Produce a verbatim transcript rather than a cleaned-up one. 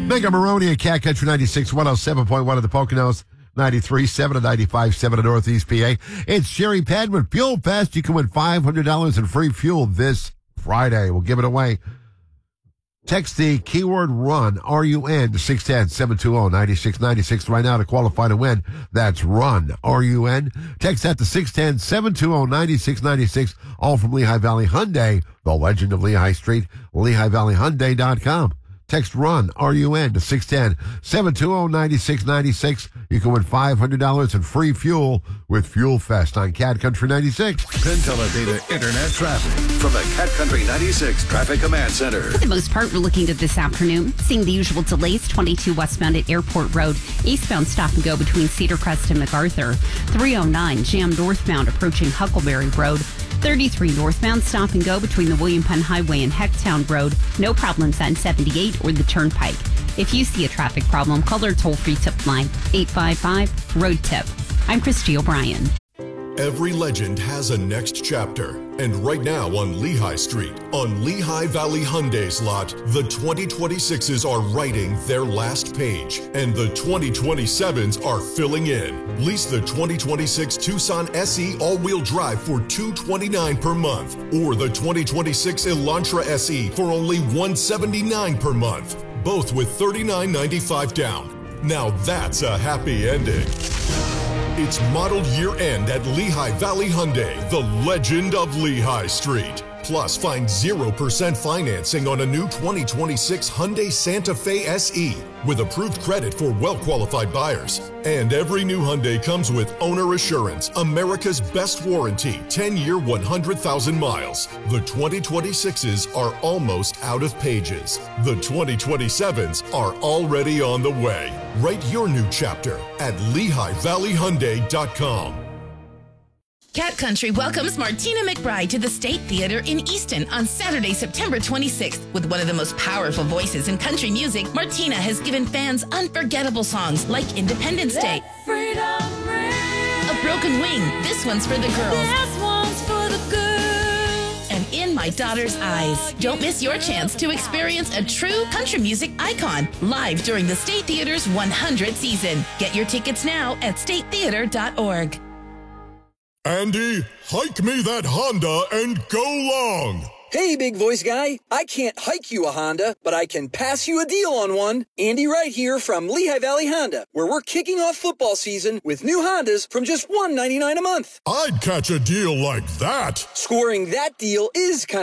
Mega Maroney at Cat Country ninety-six, one oh seven point one of the Poconos, ninety-three point seven and ninety-five point seven in Northeast P A. It's Sherry Padman Fuel Fest. You can win five hundred dollars in free fuel this Friday. We'll give it away. Text the keyword RUN, R U N, to six one zero, seven two zero, nine six nine six right now to qualify to win. That's RUN, R U N. Text that to six one zero, seven two zero, nine six nine six, all from Lehigh Valley Hyundai, the legend of Lehigh Street, Lehigh Valley Hyundai dot com. Text RUN, R U N, to six one zero, seven two zero, nine six nine six. You can win five hundred dollars in free fuel with Fuel Fest on Cat Country ninety-six. Penn Teledata Internet traffic from the Cat Country ninety-six Traffic Command Center. For the most part, we're looking at this afternoon. Seeing the usual delays, twenty-two westbound at Airport Road. Eastbound stop and go between Cedar Crest and MacArthur. three oh nine jam northbound approaching Huckleberry Road. thirty-three northbound stop and go between the William Penn Highway and Hecktown Road. No problems on seventy-eight or the Turnpike. If you see a traffic problem, call our toll-free tip line, eight five five, road tip. I'm Christy O'Brien. Every legend has a next chapter. And right now on Lehigh Street, on Lehigh Valley Hyundai's lot, the twenty twenty-sixes are writing their last page, and the twenty twenty-sevens are filling in. Lease the twenty twenty-six Tucson S E all-wheel drive for two hundred twenty-nine dollars per month, or the twenty twenty-six Elantra S E for only one hundred seventy-nine dollars per month, both with thirty-nine ninety-five down. Now that's a happy ending. It's model year end at Lehigh Valley Hyundai, the legend of Lehigh Street. Plus, find zero percent financing on a new twenty twenty-six Hyundai Santa Fe S E with approved credit for well-qualified buyers. And every new Hyundai comes with Owner Assurance, America's best warranty, ten-year, one hundred thousand miles. The twenty twenty-sixes are almost out of pages. The twenty twenty-sevens are already on the way. Write your new chapter at Lehigh Valley Hyundai dot com. Cat Country welcomes Martina McBride to the State Theater in Easton on Saturday, September twenty-sixth. With one of the most powerful voices in country music, Martina has given fans unforgettable songs like Independence Day, A Broken Wing, This One's for the Girls, This one's for the girls, and In My Daughter's Eyes. Don't miss your chance to experience a true country music icon live during the State Theater's one hundredth season. Get your tickets now at state theater dot org. Andy, hike me that Honda and go long. Hey, big voice guy. I can't hike you a Honda, but I can pass you a deal on one. Andy Wright here from Lehigh Valley Honda, where we're kicking off football season with new Hondas from just one hundred ninety-nine dollars a month. I'd catch a deal like that. Scoring that deal is kind